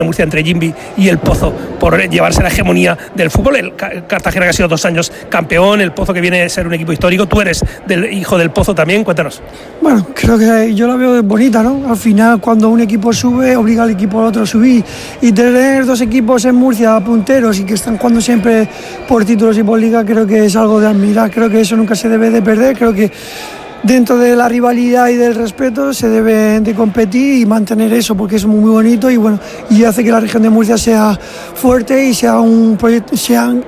Murcia entre Jimbi y el Pozo por llevarse la hegemonía del fútbol. El Cartagena que ha sido 2 años campeón, el Pozo que viene a ser un equipo histórico. Tú eres del hijo del Pozo también, cuéntanos. Bueno, creo que yo la veo bonita, ¿no? Al final, cuando un equipo sube, obliga al equipo al otro a subir, y tener 2 equipos en Murcia punteros y que están jugando siempre por títulos y por liga, creo que es algo de admirar. Creo que eso nunca se debe de perder. Creo que dentro de la rivalidad y del respeto se debe de competir y mantener eso, porque es muy bonito y bueno, y hace que la región de Murcia sea fuerte y sea un proyecto, sean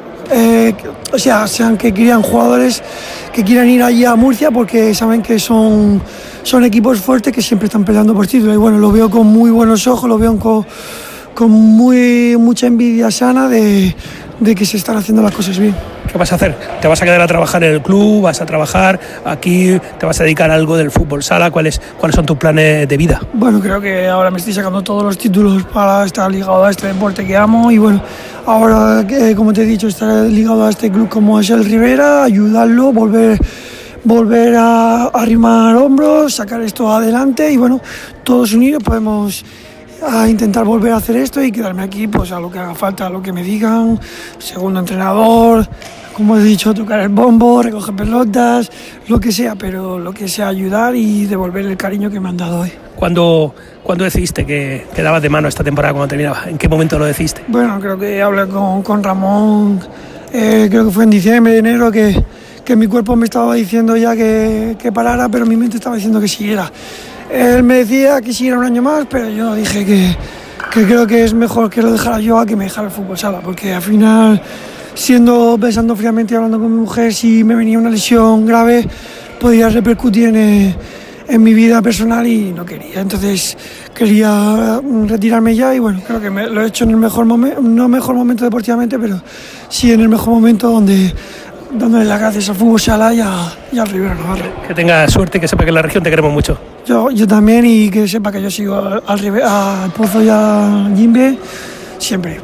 que crían jugadores que quieran ir allí a Murcia porque saben que son equipos fuertes que siempre están peleando por títulos. Y bueno, lo veo con muy buenos ojos, lo veo con mucha envidia sana de que se están haciendo las cosas bien. ¿Qué vas a hacer? ¿Te vas a quedar a trabajar en el club? ¿Vas a trabajar aquí? ¿Te vas a dedicar a algo del fútbol sala? ¿Cuáles son tus planes de vida? Bueno, creo que ahora me estoy sacando todos los títulos para estar ligado a este deporte que amo y bueno, ahora, como te he dicho, estar ligado a este club como es el Rivera, ayudarlo, volver a arrimar hombros, sacar esto adelante y bueno, todos unidos podemos a intentar volver a hacer esto y quedarme aquí pues a lo que haga falta, a lo que me digan, segundo entrenador, como he dicho, tocar el bombo, recoger pelotas, lo que sea, pero lo que sea ayudar y devolver el cariño que me han dado hoy. ¿Cuándo decidiste que dabas de mano esta temporada cuando terminaba? ¿En qué momento lo decidiste? Bueno, creo que hablé con Ramón, creo que fue en diciembre, enero, que mi cuerpo me estaba diciendo ya que parara, pero mi mente estaba diciendo que siguiera. Él me decía que siguiera un año más, pero yo dije que creo que es mejor que lo dejara yo a que me dejara el fútbol sala, porque al final, pensando fríamente y hablando con mi mujer, si me venía una lesión grave, podía repercutir en mi vida personal y no quería. Entonces quería retirarme ya y bueno, creo que lo he hecho en el mejor momento, no mejor momento deportivamente, pero sí en el mejor momento dándole las gracias al fútbol sala y al Rivera Navarra. Que tenga suerte y que sepa que en la región te queremos mucho. Yo también, y que sepa que yo sigo al Pozo y a Jimbe siempre.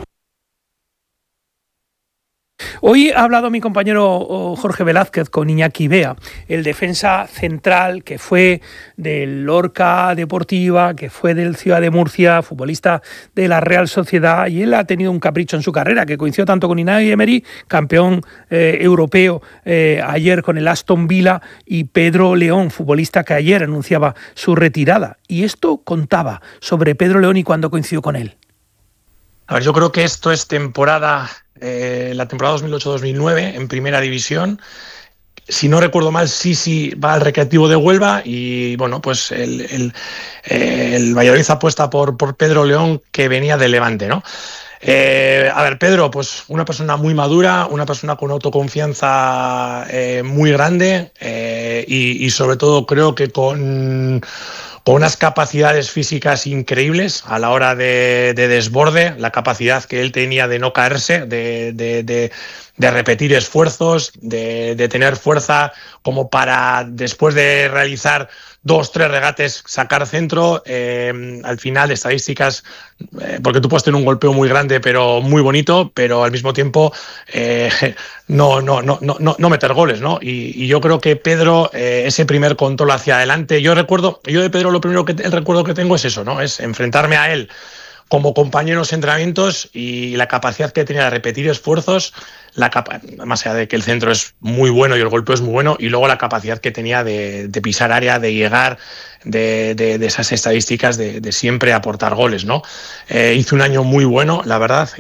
Hoy ha hablado mi compañero Jorge Velázquez con Iñaki Bea, el defensa central que fue del Lorca Deportiva, que fue del Ciudad de Murcia, futbolista de la Real Sociedad, y él ha tenido un capricho en su carrera que coincidió tanto con Unai Emery, campeón europeo ayer con el Aston Villa, y Pedro León, futbolista que ayer anunciaba su retirada. Y esto contaba sobre Pedro León y cuando coincidió con él. A ver, yo creo que esto es la temporada 2008-2009 en primera división. Si no recuerdo mal, sí va al Recreativo de Huelva y bueno, pues el Valladolid apuesta por Pedro León, que venía de Levante, ¿no? A ver, Pedro, pues una persona muy madura, una persona con autoconfianza muy grande y sobre todo creo que con unas capacidades físicas increíbles a la hora de desborde, la capacidad que él tenía de no caerse, de repetir esfuerzos, de tener fuerza como para, después de realizar 2-3 regates, sacar centro. Al final, estadísticas, porque tú puedes tener un golpeo muy grande pero muy bonito, pero al mismo tiempo no meter goles, ¿no? Y yo creo que Pedro, ese primer control hacia adelante, yo de Pedro el recuerdo que tengo es eso, ¿no? Es enfrentarme a él como compañeros en entrenamientos y la capacidad que tenía de repetir esfuerzos, más allá de que el centro es muy bueno y el golpeo es muy bueno, y luego la capacidad que tenía de pisar área, de llegar, de esas estadísticas de siempre aportar goles, ¿no? Hizo un año muy bueno, la verdad,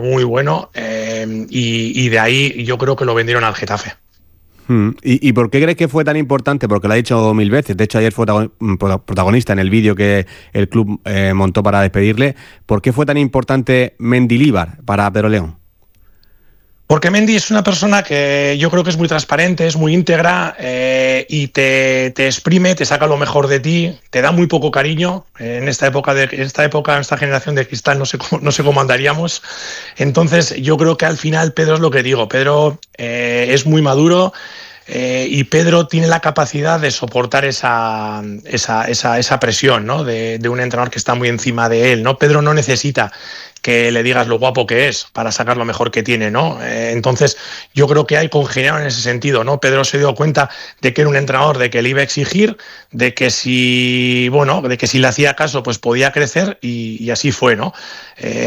y de ahí yo creo que lo vendieron al Getafe. ¿Y por qué crees que fue tan importante? Porque lo ha dicho 1000 veces. De hecho, ayer fue protagonista en el vídeo que el club montó para despedirle. ¿Por qué fue tan importante Mendilibar para Pedro León? Porque Mendy es una persona que yo creo que es muy transparente, es muy íntegra y te exprime, te saca lo mejor de ti, te da muy poco cariño. En esta generación de cristal, no sé cómo andaríamos. Entonces, yo creo que al final Pedro es lo que digo. Pedro es muy maduro. Y Pedro tiene la capacidad de soportar esa presión, ¿no? de un entrenador que está muy encima de él, ¿no? Pedro no necesita que le digas lo guapo que es para sacar lo mejor que tiene, ¿no? Entonces, yo creo que hay congeniado en ese sentido, ¿no? Pedro se dio cuenta de que era un entrenador, de que le iba a exigir, de que si le hacía caso, pues podía crecer y así fue, ¿no?